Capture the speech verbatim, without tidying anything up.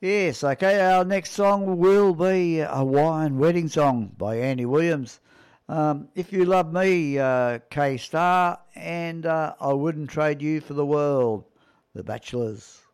Yes, okay, our next song will be a Hawaiian wedding song by Andy Williams. Um, if you love me, uh, K Star, and uh, I wouldn't trade you for the world, The Bachelors.